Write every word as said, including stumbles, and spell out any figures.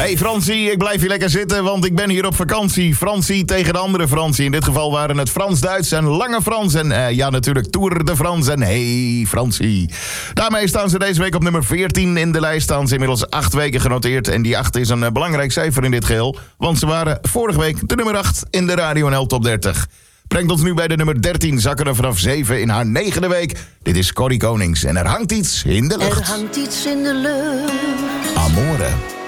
Hey Fransie, ik blijf hier lekker zitten, want ik ben hier op vakantie. Fransie tegen de andere Fransie. In dit geval waren het Frans-Duits en Lange Frans. En uh, ja, natuurlijk Tour de France. En hey Fransie. Daarmee staan ze deze week op nummer veertien in de lijst. Staan ze inmiddels acht weken genoteerd. En die acht is een uh, belangrijk cijfer in dit geheel. Want ze waren vorige week de nummer acht in de Radio N L Top dertig. Brengt ons nu bij de nummer dertien, zakken er vanaf zeven in haar negende week. Dit is Corrie Konings en er hangt iets in de lucht. Er hangt iets in de lucht. Amore.